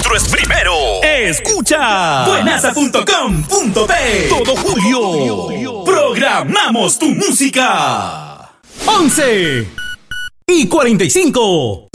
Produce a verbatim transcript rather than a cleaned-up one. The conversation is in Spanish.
otro es primero. Escucha buenaza punto com punto pe. Todo julio programamos tu música. once y cuarenta y cinco.